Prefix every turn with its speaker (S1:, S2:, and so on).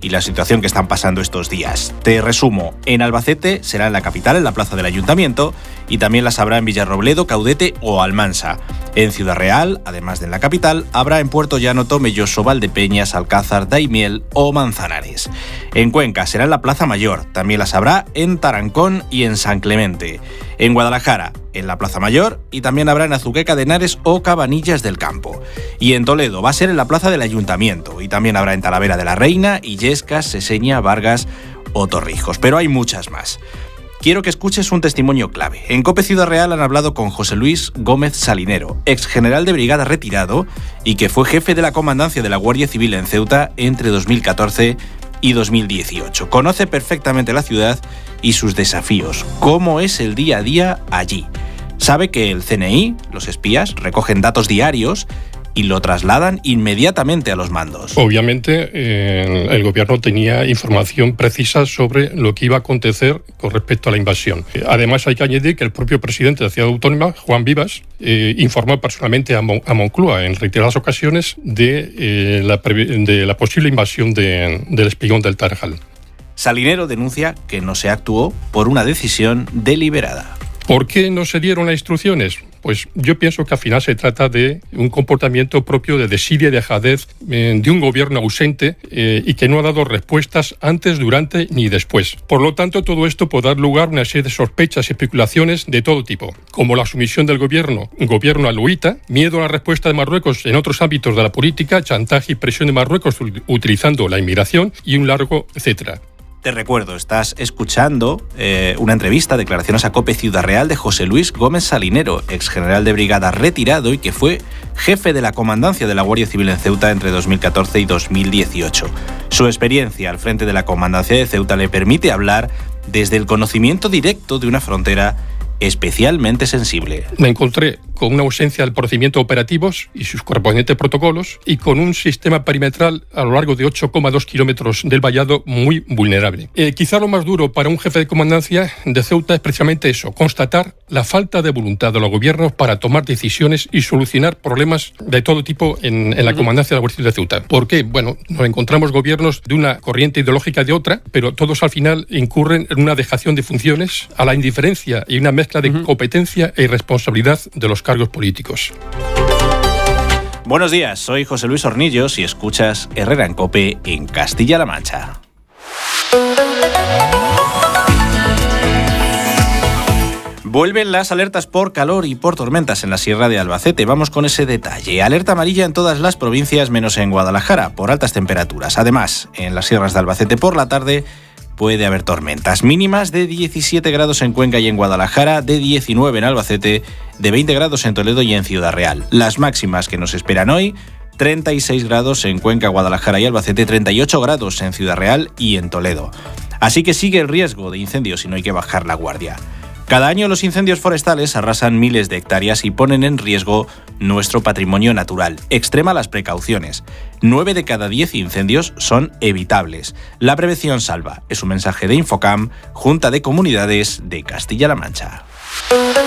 S1: y la situación que están pasando estos días. Te resumo, en Albacete será en la capital, en la plaza del Ayuntamiento, y también las habrá en Villarrobledo, Caudete o Almansa. En Ciudad Real, además de en la capital, habrá en Puerto Llano, Tomelloso, Valdepeñas, Alcázar, Daimiel o Manzanares. En Cuenca será en la Plaza Mayor, también las habrá en Tarancón y en San Clemente. En Guadalajara, en la Plaza Mayor, y también habrá en Azuqueca de Henares o Cabanillas del Campo. Y en Toledo va a ser en la Plaza del Ayuntamiento, y también habrá en Talavera de la Reina, Illescas, Seseña, Vargas o Torrijos. Pero hay muchas más. Quiero que escuches un testimonio clave. En COPE Ciudad Real han hablado con José Luis Gómez Salinero, ex general de brigada retirado y que fue jefe de la comandancia de la Guardia Civil en Ceuta entre 2014 y 2018. Conoce perfectamente la ciudad y sus desafíos, cómo es el día a día allí. Sabe que el CNI, los espías, recogen datos diarios y lo trasladan inmediatamente a los mandos.
S2: Obviamente, el gobierno tenía información precisa sobre lo que iba a acontecer con respecto a la invasión. Además, hay que añadir que el propio presidente de la Ciudad Autónoma, Juan Vivas, informó personalmente a Moncloa en reiteradas ocasiones de la posible invasión del espigón del Tarajal.
S1: Salinero denuncia que no se actuó por una decisión deliberada.
S2: ¿Por qué no se dieron las instrucciones? Pues yo pienso que al final se trata de un comportamiento propio de desidia y dejadez de un gobierno ausente y que no ha dado respuestas antes, durante ni después. Por lo tanto, todo esto puede dar lugar a una serie de sospechas y especulaciones de todo tipo, como la sumisión del gobierno alauita, miedo a la respuesta de Marruecos en otros ámbitos de la política, chantaje y presión de Marruecos utilizando la inmigración y un largo etcétera.
S1: Te recuerdo, estás escuchando una entrevista, declaraciones a COPE Ciudad Real de José Luis Gómez Salinero, ex general de brigada retirado y que fue jefe de la comandancia de la Guardia Civil en Ceuta entre 2014 y 2018. Su experiencia al frente de la comandancia de Ceuta le permite hablar desde el conocimiento directo de una frontera especialmente sensible.
S2: Me encontré con una ausencia del procedimiento operativos y sus correspondientes protocolos y con un sistema perimetral a lo largo de 8,2 kilómetros del vallado muy vulnerable. Quizá lo más duro para un jefe de comandancia de Ceuta es precisamente eso, constatar la falta de voluntad de los gobiernos para tomar decisiones y solucionar problemas de todo tipo en la comandancia de la Guardia Civil de Ceuta. ¿Por qué? Bueno, nos encontramos gobiernos de una corriente ideológica y de otra, pero todos al final incurren en una dejación de funciones, a la indiferencia y una mezcla de competencia e irresponsabilidad de los cargos políticos.
S1: Buenos días, soy José Luis Hornillos y escuchas Herrera en COPE en Castilla-La Mancha. Vuelven las alertas por calor y por tormentas en la Sierra de Albacete. Vamos con ese detalle. Alerta amarilla en todas las provincias menos en Guadalajara por altas temperaturas. Además, en las sierras de Albacete por la tarde puede haber tormentas mínimas de 17 grados en Cuenca y en Guadalajara, de 19 en Albacete, de 20 grados en Toledo y en Ciudad Real. Las máximas que nos esperan hoy, 36 grados en Cuenca, Guadalajara y Albacete, 38 grados en Ciudad Real y en Toledo. Así que sigue el riesgo de incendios y no hay que bajar la guardia. Cada año los incendios forestales arrasan miles de hectáreas y ponen en riesgo nuestro patrimonio natural. Extrema las precauciones. 9 de cada 10 incendios son evitables. La prevención salva. Es un mensaje de Infocam, Junta de Comunidades de Castilla-La Mancha.